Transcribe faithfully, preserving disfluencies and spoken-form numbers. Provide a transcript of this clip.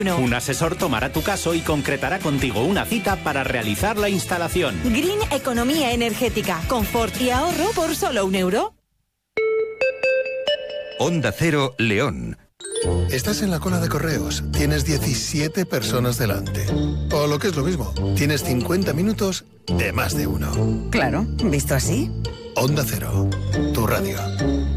No. Un asesor tomará tu caso y concretará contigo una cita para realizar la instalación. Green Economía Energética. Confort y ahorro por solo un euro. Onda Cero, León. Estás en la cola de correos, tienes diecisiete personas delante. O lo que es lo mismo, tienes cincuenta minutos de más de uno. Claro, visto así. Onda Cero, tu radio.